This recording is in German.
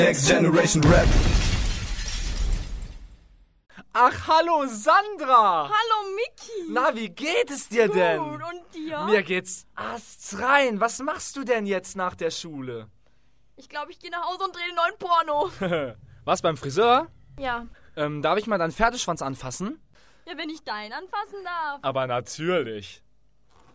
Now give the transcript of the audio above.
Next Generation Rap. Ach, hallo Sandra! Hallo Miki! Na, wie geht es dir denn? Gut, und dir? Mir geht's astrein. Was machst du denn jetzt nach der Schule? Ich glaube, ich gehe nach Hause und drehe den neuen Porno. Was, beim Friseur? Ja. Darf ich mal deinen Pferdeschwanz anfassen? Ja, wenn ich deinen anfassen darf. Aber natürlich.